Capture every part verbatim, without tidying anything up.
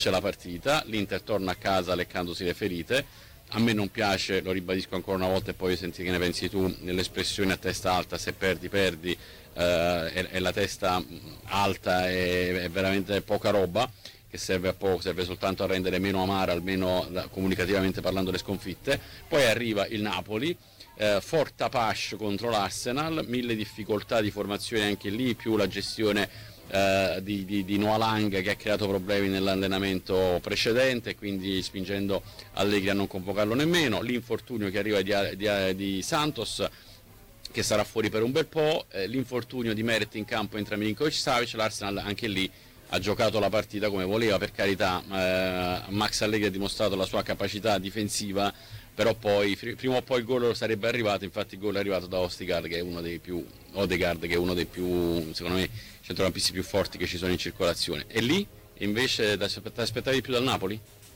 la partita, l'Inter torna a casa leccandosi le ferite. A me non piace, lo ribadisco ancora una volta e poi senti che ne pensi tu, nell'espressione a testa alta, se perdi perdi, eh, e, e la testa alta è, è veramente poca roba, che serve a poco, serve soltanto a rendere meno amara, almeno da, comunicativamente parlando, le sconfitte. Poi arriva il Napoli, eh, Forte Apache contro l'Arsenal, mille difficoltà di formazione anche lì, più la gestione Uh, di, di, di Noah Lang, che ha creato problemi nell'allenamento precedente, quindi spingendo Allegri a non convocarlo nemmeno, l'infortunio che arriva di, di, di Santos, che sarà fuori per un bel po', eh, l'infortunio di Meret in campo entra Milinkovic-Savic. L'Arsenal anche lì ha giocato la partita come voleva, per carità, eh, Max Allegri ha dimostrato la sua capacità difensiva, però poi prima o poi il gol sarebbe arrivato. Infatti il gol è arrivato da Odegaard, che è uno dei più Odegaard che è uno dei più, secondo me, centrocampisti più forti che ci sono in circolazione. E lì invece ti aspettavi di più dal Napoli?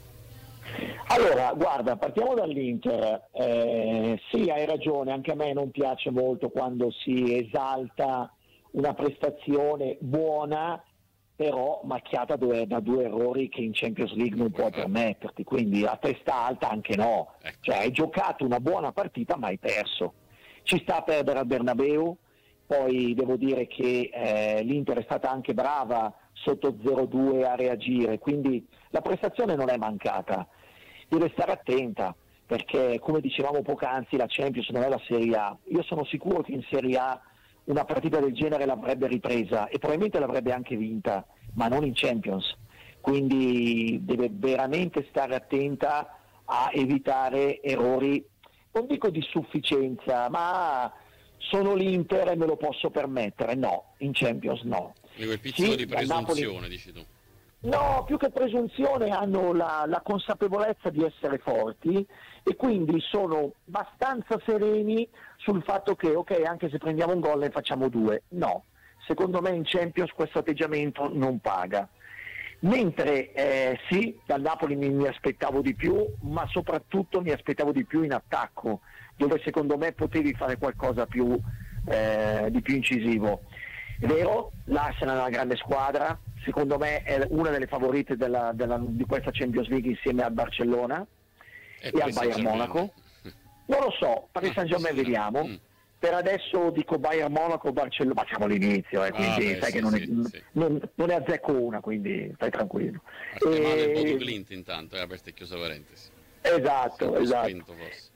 Allora, guarda, partiamo dall'Inter. Eh, sì, hai ragione, anche a me non piace molto quando si esalta una prestazione buona però macchiata due, da due errori che in Champions League non puoi permetterti, quindi a testa alta anche no, cioè hai giocato una buona partita ma hai perso. Ci sta a perdere al Bernabeu, poi devo dire che eh, l'Inter è stata anche brava sotto zero due a reagire, quindi la prestazione non è mancata, deve stare attenta perché, come dicevamo poc'anzi, la Champions non è la Serie A. Io sono sicuro che in Serie A una partita del genere l'avrebbe ripresa e probabilmente l'avrebbe anche vinta, ma non in Champions, quindi deve veramente stare attenta a evitare errori, non dico di sufficienza, ma sono l'Inter e me lo posso permettere. No, in Champions no. Quindi quel pizzico sì, di presunzione, Napoli... dici tu? No, più che presunzione hanno la, la consapevolezza di essere forti e quindi sono abbastanza sereni sul fatto che ok, anche se prendiamo un gol ne facciamo due. No, secondo me in Champions questo atteggiamento non paga. Mentre eh, sì, dal Napoli mi, mi aspettavo di più, ma soprattutto mi aspettavo di più in attacco, dove secondo me potevi fare qualcosa più, eh, di più incisivo. È vero, l'Arsenal è una grande squadra, secondo me è una delle favorite della, della, di questa Champions League insieme al Barcellona e, e al Bayern Monaco. Non lo so, Paris Saint-Germain vediamo. Mm. Per adesso dico Bayern Monaco, Barcellona, ma siamo all'inizio, eh, quindi ah, beh, sai sì, che non, sì, è, sì. Non, non è azzecco una, quindi stai tranquillo. Parte e... male il Bodo Clint intanto, è aperta e chiusa parentesi. Esatto, esatto. Spinto,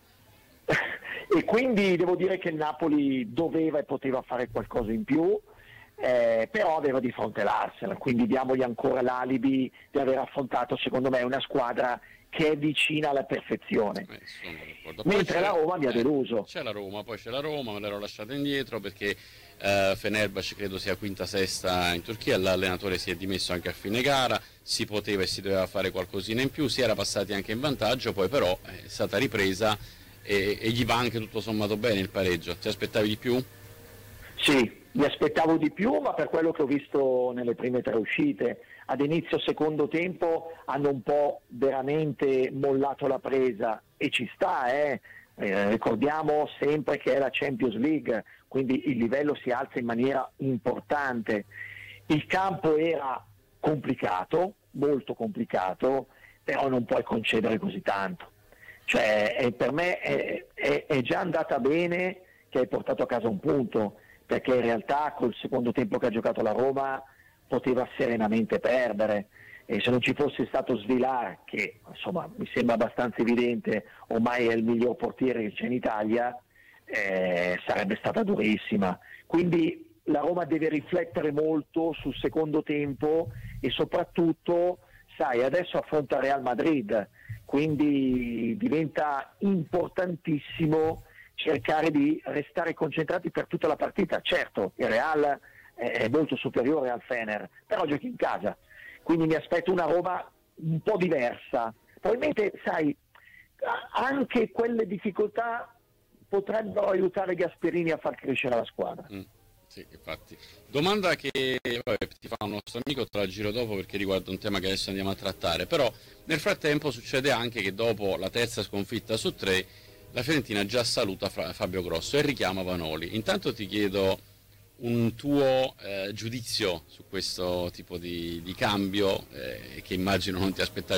e quindi devo dire che il Napoli doveva e poteva fare qualcosa in più. Eh, però aveva di fronte l'Arsenal, quindi diamogli ancora l'alibi di aver affrontato, secondo me, una squadra che è vicina alla perfezione. Eh, mentre la Roma mi ha deluso. Eh, c'è la Roma, poi c'è la Roma, me l'ero lasciata indietro perché eh, Fenerbahce credo sia quinta sesta in Turchia, l'allenatore si è dimesso anche a fine gara, si poteva e si doveva fare qualcosina in più, si era passati anche in vantaggio, poi però è stata ripresa e, e gli va anche tutto sommato bene il pareggio. Ti aspettavi di più? Sì, mi aspettavo di più, ma per quello che ho visto nelle prime tre uscite, ad inizio secondo tempo hanno un po' veramente mollato la presa e ci sta, eh. Eh, ricordiamo sempre che è la Champions League, quindi il livello si alza in maniera importante. Il campo era complicato, molto complicato, però non puoi concedere così tanto. Cioè, eh, per me è, è, è già andata bene che hai portato a casa un punto, perché in realtà col secondo tempo che ha giocato la Roma poteva serenamente perdere e se non ci fosse stato Svilar, che insomma mi sembra abbastanza evidente, ormai è il miglior portiere che c'è in Italia, eh, sarebbe stata durissima. Quindi la Roma deve riflettere molto sul secondo tempo e soprattutto, sai, adesso affronta Real Madrid, quindi diventa importantissimo cercare di restare concentrati per tutta la partita. Certo, il Real è molto superiore al Fener, però giochi in casa, quindi mi aspetto una Roma un po' diversa. Probabilmente, sai, anche quelle difficoltà potrebbero aiutare Gasperini a far crescere la squadra. Mm, sì, infatti. Domanda che vabbè, ti fa un nostro amico, te la giro dopo perché riguarda un tema che adesso andiamo a trattare, però nel frattempo succede anche che dopo la terza sconfitta su tre la Fiorentina già saluta Fabio Grosso e richiama Vanoli. Intanto ti chiedo un tuo eh, giudizio su questo tipo di, di cambio eh, che immagino non ti aspettavi